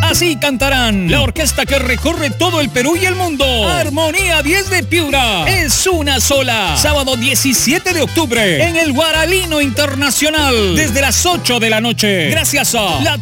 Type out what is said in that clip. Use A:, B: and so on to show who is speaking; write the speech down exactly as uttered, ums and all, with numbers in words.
A: Así cantarán la orquesta que recorre todo el Perú y el mundo. Armonía diez de Piura. Es una sola. Sábado diecisiete de octubre en el Guaralino Internacional. Desde las ocho de la noche. Gracias a la